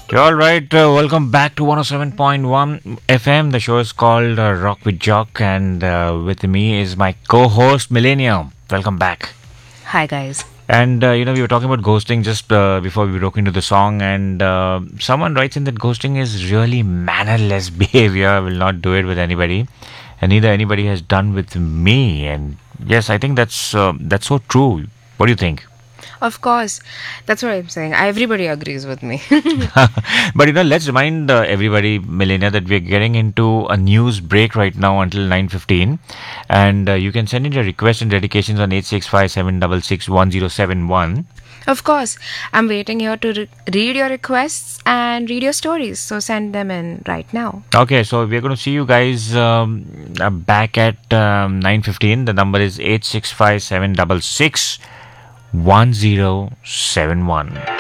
All right, welcome back to 107.1 FM. The show is called Rock with Jock, and with me is my co host, Millennium. Welcome back. Hi, guys. And, we were talking about ghosting just before we broke into the song, and someone writes in that ghosting is really mannerless behavior. I will not do it with anybody, and neither anybody has done with me. And yes, I think that's so true. What do you think? Of course, that's what I'm saying. Everybody agrees with me. But let's remind everybody, Millennia, that we're getting into a news break right now until 9:15, and you can send in your requests and dedications on 865-766-1071. Of course, I'm waiting here to read your requests and read your stories. So send them in right now. Okay, so we're going to see you guys back at 9:15. The number is 865-766-1071.